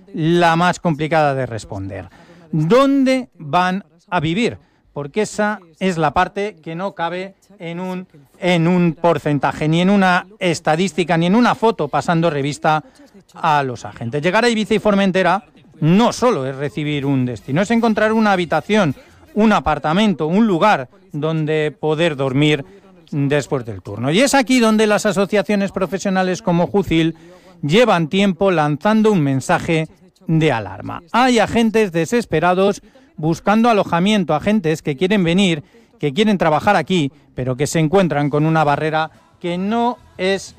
la más complicada de responder. ¿Dónde van a vivir? Porque esa es la parte que no cabe en un porcentaje, ni en una estadística, ni en una foto pasando revista a los agentes. Llegar a Ibiza y Formentera no solo es recibir un destino, es encontrar una habitación, un apartamento, un lugar donde poder dormir después del turno. Y es aquí donde las asociaciones profesionales como Jucil llevan tiempo lanzando un mensaje de alarma. Hay agentes desesperados buscando alojamiento, agentes que quieren venir, que quieren trabajar aquí, pero que se encuentran con una barrera que no es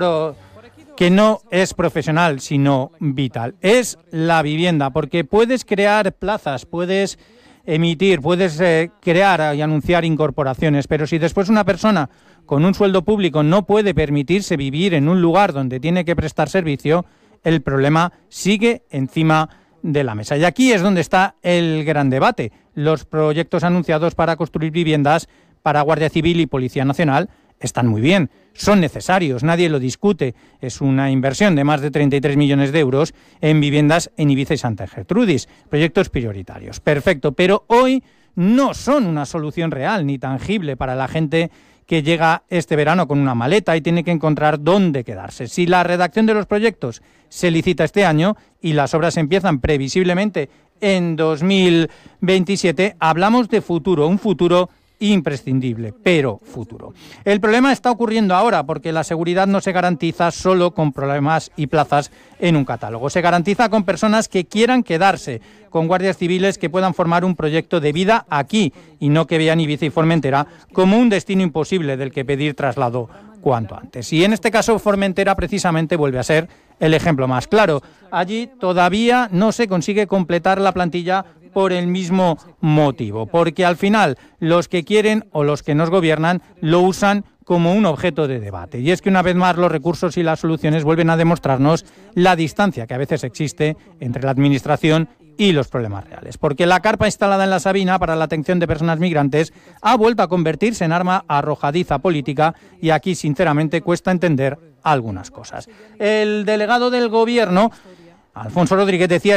profesional, sino vital. Es la vivienda, porque puedes crear plazas, puedes emitir, puedes crear y anunciar incorporaciones, pero si después una persona con un sueldo público no puede permitirse vivir en un lugar donde tiene que prestar servicio, el problema sigue encima de la mesa. Y aquí es donde está el gran debate. Los proyectos anunciados para construir viviendas para Guardia Civil y Policía Nacional están muy bien, son necesarios, nadie lo discute. Es una inversión de más de 33 millones de euros en viviendas en Ibiza y Santa Gertrudis, proyectos prioritarios. Perfecto, pero hoy no son una solución real ni tangible para la gente que llega este verano con una maleta y tiene que encontrar dónde quedarse. Si la redacción de los proyectos se licita este año y las obras empiezan previsiblemente en 2027, hablamos de futuro, un futuro imprescindible, pero futuro. El problema está ocurriendo ahora porque la seguridad no se garantiza solo con problemas y plazas en un catálogo. Se garantiza con personas que quieran quedarse, con guardias civiles que puedan formar un proyecto de vida aquí y no que vean Ibiza y Formentera como un destino imposible del que pedir traslado cuanto antes. Y en este caso Formentera precisamente vuelve a ser el ejemplo más claro. Allí todavía no se consigue completar la plantilla por el mismo motivo, porque al final los que quieren o los que nos gobiernan lo usan como un objeto de debate. Y es que una vez más los recursos y las soluciones vuelven a demostrarnos la distancia que a veces existe entre la administración y los problemas reales. Porque la carpa instalada en la Sabina para la atención de personas migrantes ha vuelto a convertirse en arma arrojadiza política y aquí sinceramente cuesta entender algunas cosas. El delegado del Gobierno, Alfonso Rodríguez, decía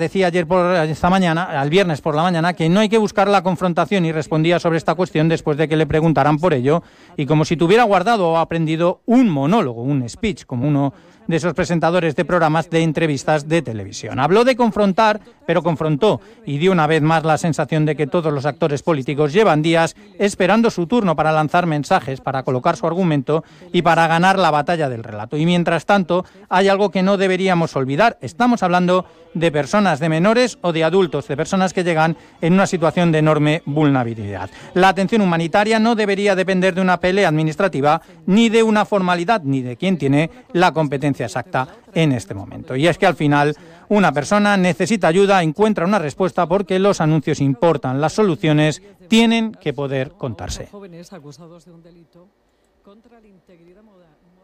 el viernes por la mañana, que no hay que buscar la confrontación y respondía sobre esta cuestión después de que le preguntaran por ello y como si tuviera guardado o aprendido un monólogo, un speech, como uno de esos presentadores de programas de entrevistas de televisión. Habló de confrontar, pero confrontó y dio una vez más la sensación de que todos los actores políticos llevan días esperando su turno para lanzar mensajes, para colocar su argumento y para ganar la batalla del relato. Y mientras tanto, hay algo que no deberíamos olvidar. Estamos hablando de personas, de menores o de adultos, de personas que llegan en una situación de enorme vulnerabilidad. La atención humanitaria no debería depender de una pelea administrativa, ni de una formalidad, ni de quien tiene la competencia exacta en este momento. Y es que al final una persona necesita ayuda, encuentra una respuesta porque los anuncios importan, las soluciones tienen que poder contarse. Jóvenes acusados de un delito contra la integridad moral.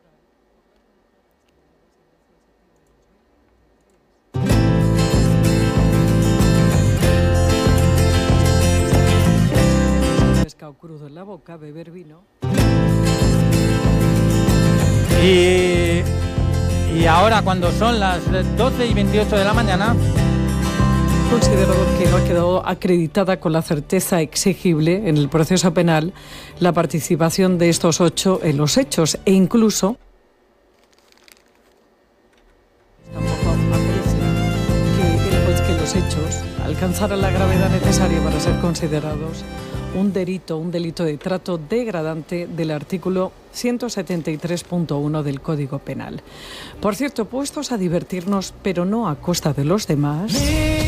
Pescado crudo en la boca, beber vino. Y ahora, cuando son las 12:28 de la mañana... Considerador que no ha quedado acreditada con la certeza exigible en el proceso penal la participación de estos 8 en los hechos e incluso tampoco aparece que los hechos alcanzaran la gravedad necesaria para ser considerados un delito de trato degradante del artículo 173.1 del Código Penal. Por cierto, puestos a divertirnos, pero no a costa de los demás...